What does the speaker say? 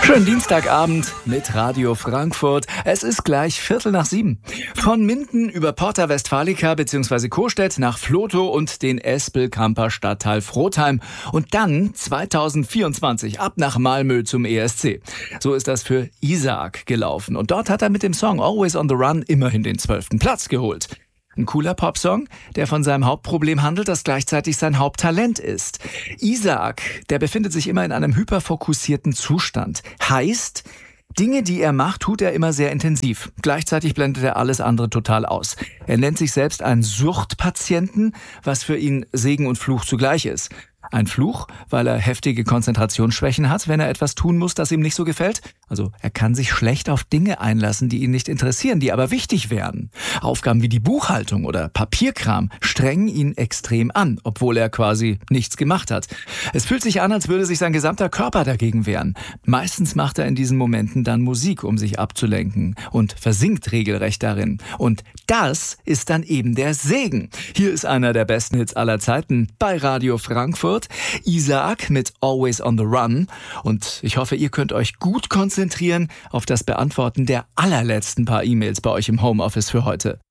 Schönen Dienstagabend mit Radio Frankfurt. Es ist gleich 6:45. Von Minden über Porta Westfalica bzw. Costedt nach Vlotho und den Espelkamper Stadtteil Frotheim. Und dann 2024 ab nach Malmö zum ESC. So ist das für Isaac gelaufen. Und dort hat er mit dem Song Always on the Run immerhin den 12. Platz geholt. Ein cooler Popsong, der von seinem Hauptproblem handelt, das gleichzeitig sein Haupttalent ist. Isaac, der befindet sich immer in einem hyperfokussierten Zustand. Heißt, Dinge, die er macht, tut er immer sehr intensiv. Gleichzeitig blendet er alles andere total aus. Er nennt sich selbst einen Suchtpatienten, was für ihn Segen und Fluch zugleich ist. Ein Fluch, weil er heftige Konzentrationsschwächen hat, wenn er etwas tun muss, das ihm nicht so gefällt. Also er kann sich schlecht auf Dinge einlassen, die ihn nicht interessieren, die aber wichtig wären. Aufgaben wie die Buchhaltung oder Papierkram strengen ihn extrem an, obwohl er quasi nichts gemacht hat. Es fühlt sich an, als würde sich sein gesamter Körper dagegen wehren. Meistens macht er in diesen Momenten dann Musik, um sich abzulenken und versinkt regelrecht darin. Und das ist dann eben der Segen. Hier ist einer der besten Hits aller Zeiten bei Radio Frankfurt. Isaac mit Always on the Run. Und ich hoffe, ihr könnt euch gut konzentrieren auf das Beantworten der allerletzten paar E-Mails bei euch im Homeoffice für heute.